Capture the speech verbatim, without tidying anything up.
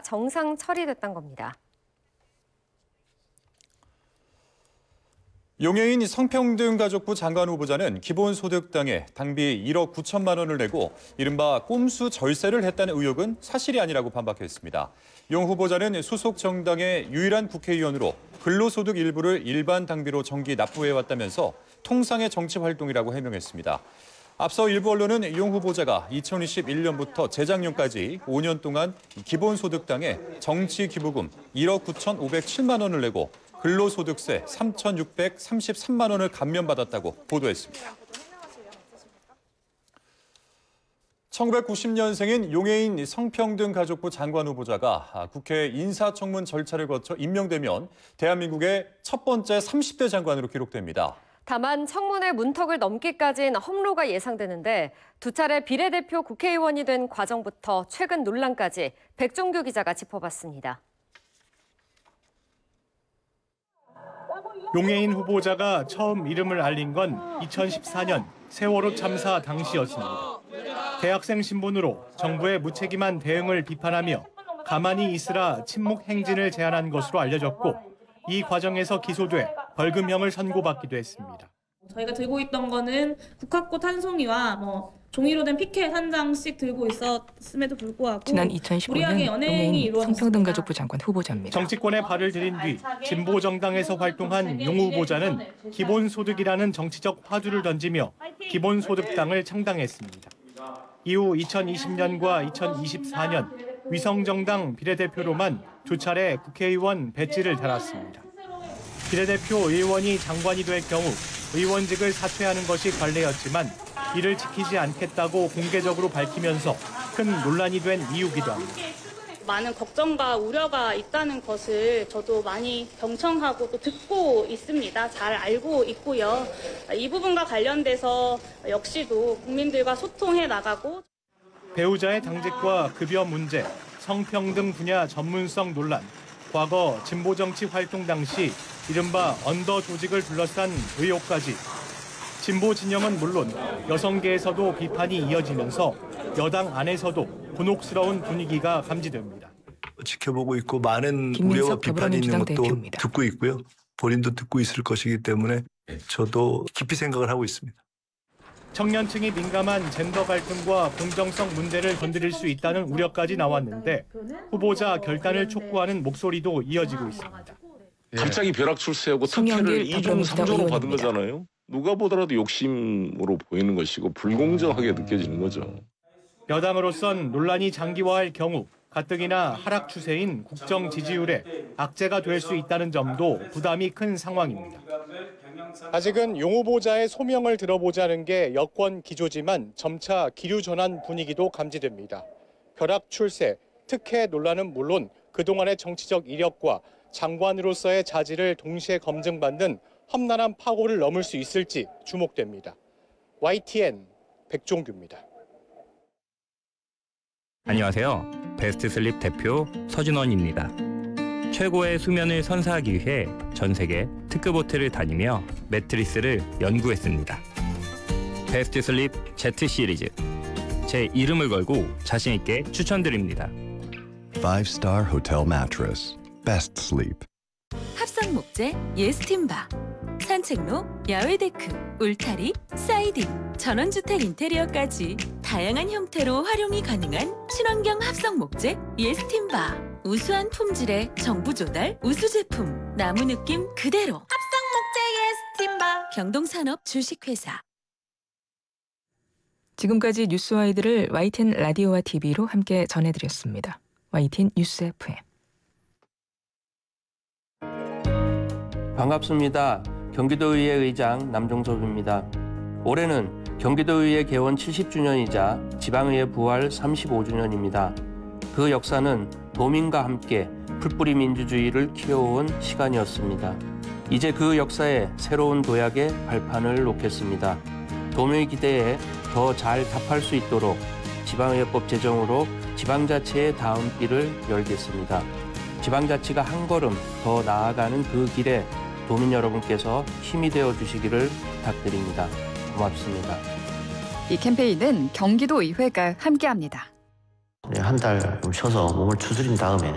정상 처리됐던 겁니다. 용해인 성평등가족부 장관 후보자는 기본소득당에 당비 일억 구천만 원을 내고 이른바 꼼수 절세를 했다는 의혹은 사실이 아니라고 반박했습니다. 용 후보자는 소속 정당의 유일한 국회의원으로 근로소득 일부를 일반 당비로 정기 납부해왔다면서 통상의 정치 활동이라고 해명했습니다. 앞서 일부 언론은 용 후보자가 이천이십일 년부터 재작년까지 오 년 동안 기본소득당에 정치기부금 일억 구천오백칠만 원을 내고 근로소득세 삼천육백삼십삼만 원을 감면받았다고 보도했습니다. 천구백구십 년생인 용해인 성평등가족부 장관 후보자가 국회 인사청문 절차를 거쳐 임명되면 대한민국의 첫 번째 삼십 대 장관으로 기록됩니다. 다만 청문회 문턱을 넘기까지는 험로가 예상되는데 두 차례 비례대표 국회의원이 된 과정부터 최근 논란까지 백종규 기자가 짚어봤습니다. 용해인 후보자가 처음 이름을 알린 건 이천십사 년 세월호 참사 당시였습니다. 대학생 신분으로 정부의 무책임한 대응을 비판하며 가만히 있으라 침묵 행진을 제안한 것으로 알려졌고 이 과정에서 기소돼 벌금형을 선고받기도 했습니다. 저희가 들고 있던 거는 국화꽃 한 송이와 뭐 종이로 된 피켓 한 장씩 들고 있었음에도 불구하고 지난 이천십오 년 용해인 성평등가족부 장관 후보자입니다. 정치권에 발을 들인 뒤 진보 정당에서 활동한 용 후보자는 기본소득이라는 정치적 화두를 던지며 기본소득당을 창당했습니다. 이후 이천이십 년과 이천이십사 년 위성정당 비례대표로만 두 차례 국회의원 배지를 달았습니다. 비례대표 의원이 장관이 될 경우 의원직을 사퇴하는 것이 관례였지만 이를 지키지 않겠다고 공개적으로 밝히면서 큰 논란이 된 이유기도 합니다. 많은 걱정과 우려가 있다는 것을 저도 많이 경청하고 또 듣고 있습니다. 잘 알고 있고요. 이 부분과 관련돼서 역시도 국민들과 소통해 나가고 배우자의 당직과 급여 문제, 성평등 분야 전문성 논란, 과거 진보정치 활동 당시 이른바 언더 조직을 둘러싼 의혹까지 진보 진영은 물론 여성계에서도 비판이 이어지면서 여당 안에서도 곤혹스러운 분위기가 감지됩니다. 지켜보고 있고 많은 우려와 비판이 있는 것도 대표입니다. 듣고 있고요. 본인도 듣고 있을 것이기 때문에 저도 깊이 생각을 하고 있습니다. 청년층이 민감한 젠더 갈등과 공정성 문제를 건드릴 수 있다는 우려까지 나왔는데 후보자 결단을 촉구하는 목소리도 이어지고 있습니다. 갑자기 벼락 출세하고 특혜를 이중 삼조로 받은 거잖아요. 누가 보더라도 욕심으로 보이는 것이고 불공정하게 느껴지는 거죠. 여당으로선 논란이 장기화할 경우 가뜩이나 하락 추세인 국정 지지율에 악재가 될 수 있다는 점도 부담이 큰 상황입니다. 아직은 용 후보자의 소명을 들어보자는 게 여권 기조지만 점차 기류 전환 분위기도 감지됩니다. 벼락 출세, 특혜 논란은 물론 그동안의 정치적 이력과 장관으로서의 자질을 동시에 검증받는 험난한 파고를 넘을 수 있을지 주목됩니다. 와이티엔 백종규입니다. 안녕하세요. 베스트 슬립 대표 서준원입니다. 최고의 수면을 선사하기 위해 전 세계 특급 호텔을 다니며 매트리스를 연구했습니다. 베스트 슬립 Z 시리즈. 제 이름을 걸고 자신 있게 추천드립니다. Five star hotel mattress. Best sleep. 합성 목재 예스팀바. 산책로, 야외 데크, 울타리, 사이딩, 전원주택 인테리어까지 다양한 형태로 활용이 가능한 친환경 합성 목재 예스팀바. 우수한 품질의 정부 조달 우수 제품, 나무 느낌 그대로. 합성 목재 예스팀바. 경동산업 주식회사. 지금까지 뉴스와이드를 와이티엔 라디오와 티비로 함께 전해드렸습니다. 와이티엔 뉴스 에프엠. 반갑습니다. 경기도의회 의장 남종섭입니다. 올해는 경기도의회 개원 칠십 주년이자 지방의회 부활 삼십오 주년입니다. 그 역사는 도민과 함께 풀뿌리 민주주의를 키워온 시간이었습니다. 이제 그 역사에 새로운 도약의 발판을 놓겠습니다. 도민의 기대에 더 잘 답할 수 있도록 지방의회법 제정으로 지방자치의 다음 길을 열겠습니다. 지방자치가 한 걸음 더 나아가는 그 길에 도민 여러분께서 힘이 되어 주시기를 부탁드립니다. 고맙습니다. 이 캠페인은 경기도의회가 함께합니다. 한 달 좀 쉬어서 몸을 추스린 다음에